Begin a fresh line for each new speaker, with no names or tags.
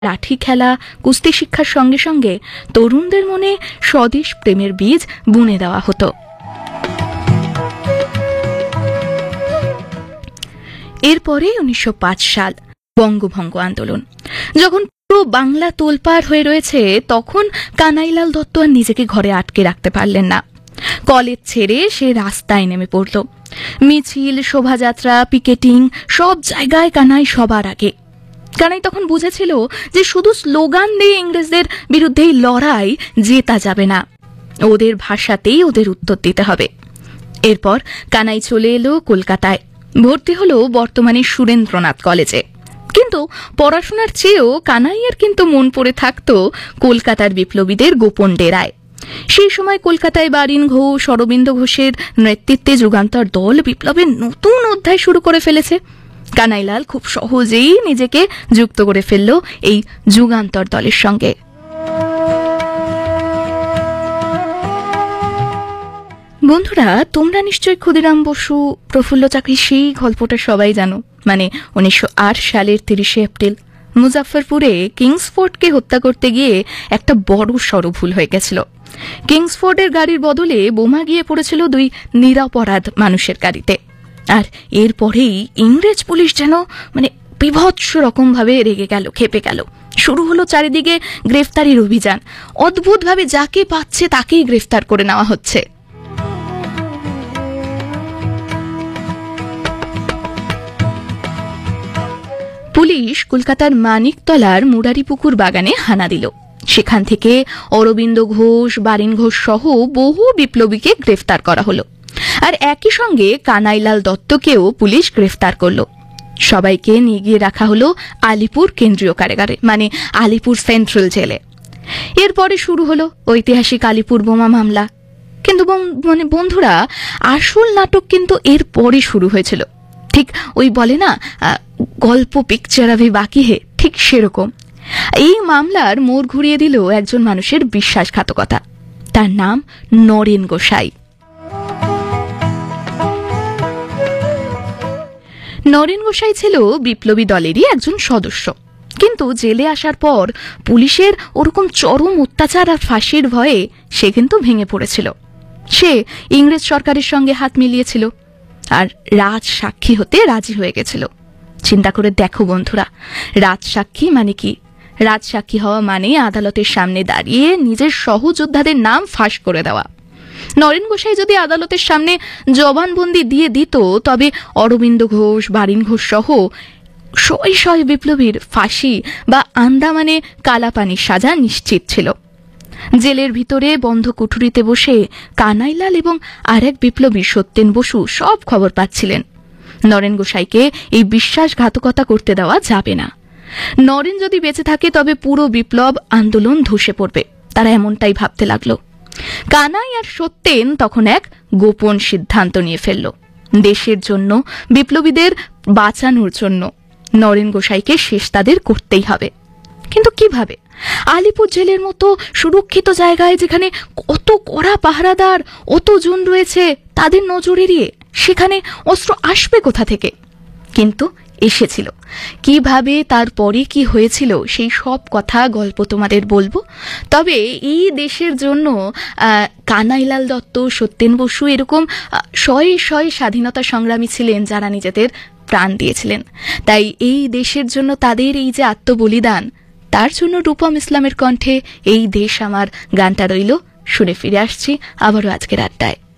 লাঠি খেলা, কুস্তি শিক্ষার সঙ্গে সঙ্গে তরুণদের মনে স্বদেশ প্রেমের বীজ বুনে দেওয়া হতো। এরপরে 1905 সাল বঙ্গভঙ্গ আন্দোলন। যখন পুরো বাংলা তোলপাড় হয়ে রয়েছে, তখন কানাইলাল দত্ত আর নিজেকে ঘরে আটকে রাখতে পারলেন না। কলেজ ছেড়ে সে রাস্তায় নেমে পড়ল। মিছিল, শোভাযাত্রা, পিকেটিং সব জায়গায় কানাই সবার আগে। কানাই তখন বুঝেছিল যে শুধু স্লোগান দিয়ে ইংরেজদের বিরুদ্ধে লড়াই জেতা যাবে না, ওদের ভাষাতেই ওদের উত্তর দিতে হবে। এরপর কানাই চলে এলো কলকাতায়, ভর্তি হলো বর্তমানে সুরেন্দ্রনাথ কলেজে। কিন্তু পড়াশোনার চেয়েও কানাইয়ের কিন্তু মন পড়ে থাকত কলকাতার বিপ্লবীদের গোপন ডেরায়। সেই সময় কলকাতায় বারিন ঘোষ, অরবিন্দ ঘোষের নেতৃত্বে যুগান্তর দল বিপ্লবের নতুন অধ্যায় শুরু করে ফেলেছে। কানাইলাল খুব সহজেই নিজেকে যুক্ত করে ফেলল এই যুগান্তর দলের সঙ্গে। বন্ধুরা, তোমরা নিশ্চয়ই ক্ষুদিরাম বসু, প্রফুল্ল চাকি সেই গল্পটা সবাই জানো। মানে 1908 সালের 30শে এপ্রিল মুজাফফরপুরে কিংসফোর্ডকে হত্যা করতে গিয়ে একটা বড় সড় ভুল হয়ে গেছিল। কিংসফোর্ডের গাড়ির বদলে বোমা গিয়ে পড়েছিল দুই নিরপরাধ মানুষের গাড়িতে। আর এরপরেই ইংরেজ পুলিশ যেন বিভৎস রকম ভাবে রেগে গেল, খেপে গেল। শুরু হলো চারিদিকে গ্রেফতারির অভিযান। অদ্ভুতভাবে যাকে পাচ্ছে তাকেই গ্রেফতার করে নেওয়া হচ্ছে। পুলিশ কলকাতার মানিকতলার মুরারিপুকুর বাগানে হানা দিল। সেখান থেকে অরবিন্দ ঘোষ, বারিন ঘোষ সহ বহু বিপ্লবীকে গ্রেফতার করা হলো। আর একই সঙ্গে কানাইলাল দত্তকেও পুলিশ গ্রেফতার করল। সবাইকে নিয়ে গিয়ে রাখা হলো আলিপুর কেন্দ্রীয় কারাগারে, মানে আলিপুর সেন্ট্রাল জেলে। এরপরে শুরু হলো ঐতিহাসিক আলিপুর বোমা মামলা। কিন্তু বন্ধুরা, আসল নাটক কিন্তু এরপরে শুরু হয়েছিল। ঠিক ওই বলে না, গল্প পিকচার আভি বাকি হে, ঠিক সেরকম। এই মামলার মোড় ঘুরিয়ে দিল একজন মানুষের বিশ্বাসঘাতকতা। তার নাম নরেন গোসাই। নরেন গোসাই ছিল বিপ্লবী দলেরই একজন সদস্য। কিন্তু জেলে আসার পর পুলিশের ওরকম চরম অত্যাচার আর ফাঁসির ভয়ে সে কিন্তু ভেঙে পড়েছিল। সে ইংরেজ সরকারের সঙ্গে হাত মিলিয়েছিল আর রাজ সাক্ষী হতে রাজি হয়ে গেছিল। চিন্তা করে দেখো বন্ধুরা, রাজ সাক্ষী মানে কি? রাজ সাক্ষী হওয়া মানে আদালতের সামনে দাঁড়িয়ে নিজের সহযোদ্ধাদের নাম ফাঁস করে দেওয়া। নরেন গোসাই যদি আদালতের সামনে জবানবন্দি দিয়ে দিত, তবে অরবিন্দ ঘোষ, বারিন ঘোষ সহ শয়ে শয়ে বিপ্লবীর ফাঁসি বা আন্দামানে কালাপানির সাজা নিশ্চিত ছিল। জেলের ভিতরে বন্ধ কুঠুরিতে বসে কানাইলাল এবং আরেক বিপ্লবী সত্যেন বসু সব খবর পাচ্ছিলেন। নরেন গোসাইকে এই বিশ্বাসঘাতকতা করতে দেওয়া যাবে না। নরেন যদি বেঁচে থাকে তবে পুরো বিপ্লব আন্দোলন ধসে পড়বে, তারা এমনটাই ভাবতে লাগলো। কানাই আর সত্যেন তখন এক গোপন সিদ্ধান্ত নিয়ে ফেলল। দেশের জন্য, বিপ্লবীদের বাঁচানোর জন্য নরেন গোসাইকে শেষ তাদের করতেই হবে। কিন্তু কিভাবে? আলিপুর জেলের মতো সুরক্ষিত জায়গায়, যেখানে কত কড়া পাহারাদার, অতজন রয়েছে, তাদের নজর এড়িয়ে সেখানে অস্ত্র আসবে কোথা থেকে? কিন্তু এসেছিল। কিভাবে, তারপরে কি হয়েছিল, সেই সব কথা গল্প তোমাদের বলবো। তবে এই দেশের জন্য কানাইলাল দত্ত, সত্যেন বসু এরকম শয়ে শয়ে স্বাধীনতা সংগ্রামী ছিলেন যারা নিজেদের প্রাণ দিয়েছিলেন। তাই এই দেশের জন্য তাদের এই যে আত্মবলিদান, তার জন্য রূপম ইসলামের কণ্ঠে এই দেশ আমার গানটা রইল। শুনে ফিরে আসছি আবারও আজকের আড্ডায়।